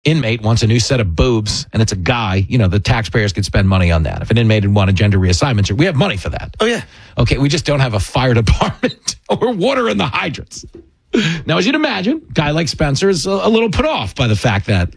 inmate wants a new set of boobs and it's a guy, the taxpayers could spend money on that. If an inmate would want a gender reassignment, we have money for that. Oh, yeah. Okay, we just don't have a fire department or water in the hydrants. Now, as you'd imagine, a guy like Spencer is a little put off by the fact that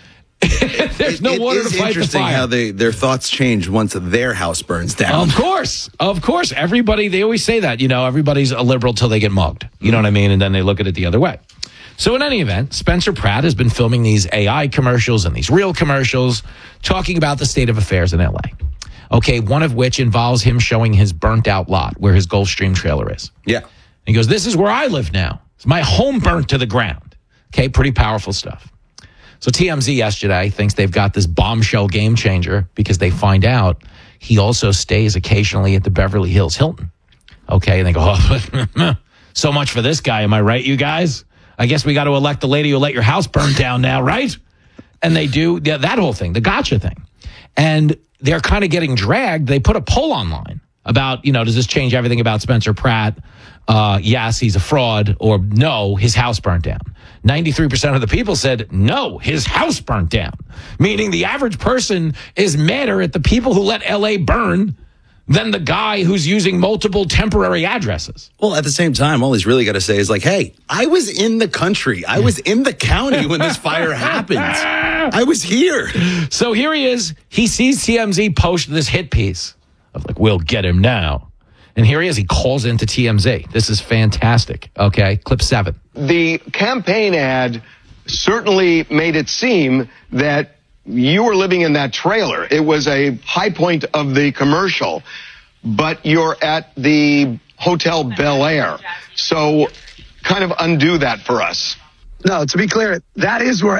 there's no water to fight the fire. It's interesting how their thoughts change once their house burns down. Of course. Everybody, they always say that, everybody's a liberal till they get mugged. You know what I mean? And then they look at it the other way. So in any event, Spencer Pratt has been filming these AI commercials and these real commercials talking about the state of affairs in L.A. Okay, one of which involves him showing his burnt out lot where his Gulfstream trailer is. Yeah. And he goes, this is where I live now. It's my home burnt to the ground. Okay, pretty powerful stuff. So TMZ yesterday thinks they've got this bombshell game changer because they find out he also stays occasionally at the Beverly Hills Hilton. Okay, and they go, oh, so much for this guy. Am I right, you guys? I guess we got to elect the lady who let your house burn down now, right? And they do that whole thing, the gotcha thing. And they're kind of getting dragged. They put a poll online about, does this change everything about Spencer Pratt? Yes, he's a fraud, or no, his house burnt down. 93% of the people said, no, his house burnt down. Meaning the average person is madder at the people who let L.A. burn than the guy who's using multiple temporary addresses. Well, at the same time, all he's really got to say is like, hey, I was in the country. I was in the county when this fire happened. I was here. So here he is. He sees TMZ post this hit piece of like, we'll get him now. And here he is. He calls into TMZ. This is fantastic. Okay, clip 7. The campaign ad certainly made it seem that you were living in that trailer. It was a high point of the commercial, but you're at the Hotel Bel Air. So kind of undo that for us. No, to be clear, that is where,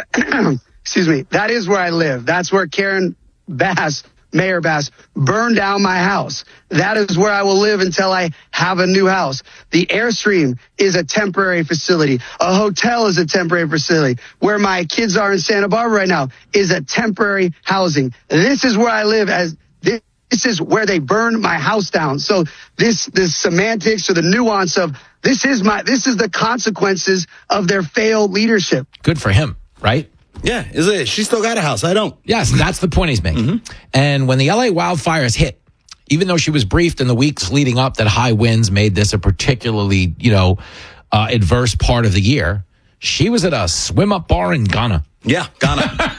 that is where I live. That's where Karen Bass, Mayor Bass, burned down my house. That is where I will live until I have a new house. The Airstream is a temporary facility. A hotel is a temporary facility. Where my kids are in Santa Barbara right now is a temporary housing. This is where I live. This is where they burned my house down. So this semantics or the nuance of this is the consequences of their failed leadership. Good for him, right? Yeah, she still got a house. I don't. Yes, that's the point he's making. Mm-hmm. And when the LA wildfires hit, even though she was briefed in the weeks leading up that high winds made this a particularly, adverse part of the year, she was at a swim-up bar in Ghana. Yeah, Ghana.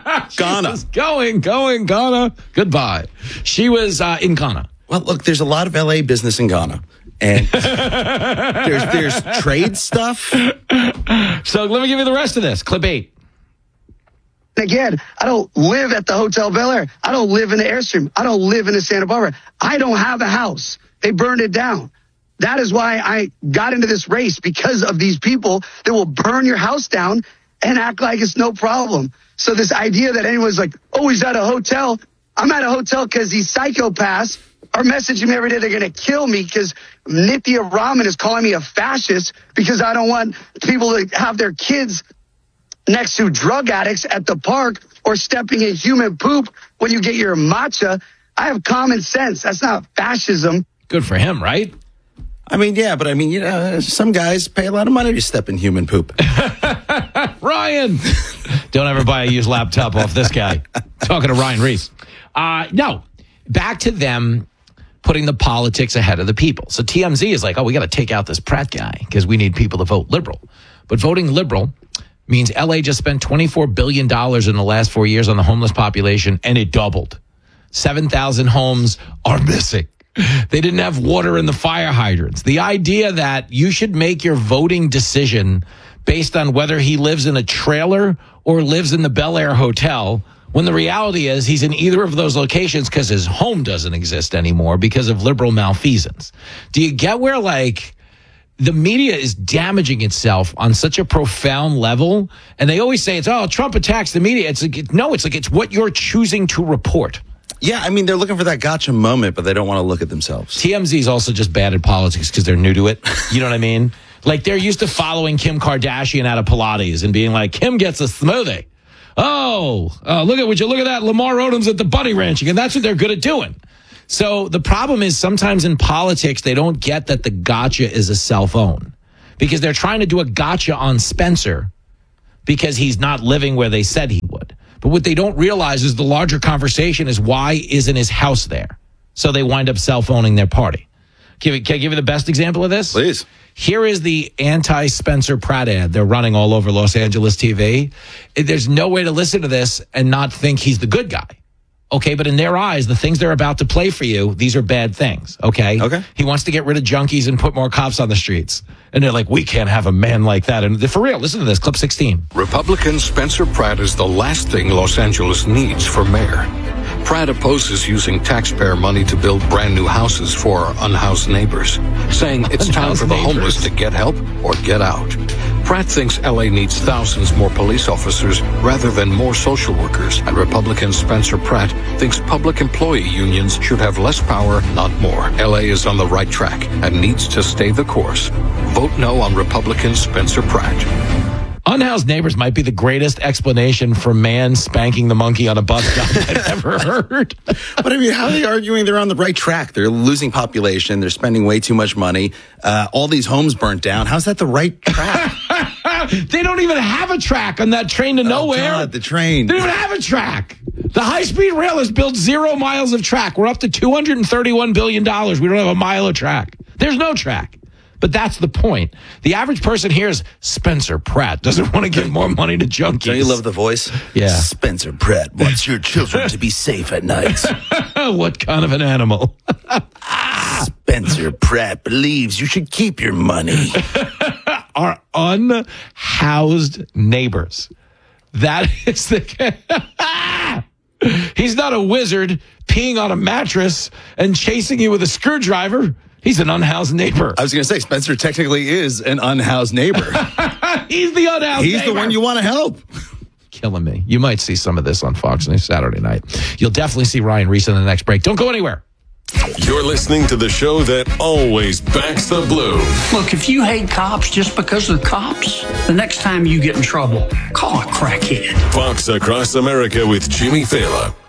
Going, Ghana. Goodbye. She was in Ghana. Well, look, there's a lot of LA business in Ghana. And there's trade stuff. So let me give you the rest of this. Clip 8. Again, I don't live at the Hotel Bel Air. I don't live in the Airstream. I don't live in the Santa Barbara. I don't have a house. They burned it down. That is why I got into this race, because of these people that will burn your house down and act like it's no problem. So this idea that anyone's like, oh, he's at a hotel. I'm at a hotel because these psychopaths are messaging me every day. They're going to kill me because Nithya Raman is calling me a fascist because I don't want people to have their kids next to drug addicts at the park or stepping in human poop when you get your matcha. I have common sense. That's not fascism. Good for him, right? I mean, yeah, but I mean, some guys pay a lot of money to step in human poop. Ryan, don't ever buy a used laptop off this guy. Talking to Ryan Reese. No, back to them putting the politics ahead of the people. So TMZ is like, oh, we got to take out this Pratt guy because we need people to vote liberal. But voting liberal means LA just spent $24 billion in the last 4 years on the homeless population, and it doubled. 7,000 homes are missing. They didn't have water in the fire hydrants. The idea that you should make your voting decision based on whether he lives in a trailer or lives in the Bel Air Hotel, when the reality is he's in either of those locations because his home doesn't exist anymore because of liberal malfeasance. Do you get where, like, the media is damaging itself on such a profound level? And they always say Trump attacks the media. It's what you're choosing to report. Yeah, I mean, they're looking for that gotcha moment, but they don't want to look at themselves. TMZ is also just bad at politics because they're new to it. You know what I mean? Like, they're used to following Kim Kardashian out of Pilates and being like, Kim gets a smoothie. Would you look at that? Lamar Odom's at the bunny ranching, and that's what they're good at doing. So the problem is sometimes in politics, they don't get that the gotcha is a cell phone because they're trying to do a gotcha on Spencer because he's not living where they said he would. But what they don't realize is the larger conversation is why isn't his house there? So they wind up self-owning their party. Can I give you the best example of this? Please. Here is the anti-Spencer Pratt ad they're running all over Los Angeles TV. There's no way to listen to this and not think he's the good guy. Okay, but in their eyes, the things they're about to play for you, these are bad things, okay? Okay. He wants to get rid of junkies and put more cops on the streets. And they're like, we can't have a man like that. And for real, listen to this, clip 16. Republican Spencer Pratt is the last thing Los Angeles needs for mayor. Pratt opposes using taxpayer money to build brand new houses for our unhoused neighbors, saying it's time for the homeless to get help or get out. Pratt thinks LA needs thousands more police officers rather than more social workers, and Republican Spencer Pratt thinks public employee unions should have less power, not more. LA is on the right track and needs to stay the course. Vote no on Republican Spencer Pratt. Unhoused neighbors might be the greatest explanation for man spanking the monkey on a bus stop I've ever heard. But I mean, how are they arguing they're on the right track? They're losing population. They're spending way too much money. All these homes burnt down. How's that the right track? They don't even have a track on that train to nowhere. Oh, God, the train. They don't even have a track. The high-speed rail has built 0 miles of track. We're up to $231 billion. We don't have a mile of track. There's no track. But that's the point. The average person hears Spencer Pratt doesn't want to give more money to junkies. Don't you love the voice? Yeah. Spencer Pratt wants your children to be safe at night. What kind of an animal? Spencer Pratt believes you should keep your money. Our unhoused neighbors. That is the... He's not a wizard peeing on a mattress and chasing you with a screwdriver. He's an unhoused neighbor. I was going to say, Spencer technically is an unhoused neighbor. He's the unhoused neighbor. He's the one you want to help. Killing me. You might see some of this on Fox News Saturday night. You'll definitely see Ryan Reese in the next break. Don't go anywhere. You're listening to the show that always backs the blue. Look, if you hate cops just because they're cops, the next time you get in trouble, call a crackhead. Fox Across America with Jimmy Fallon.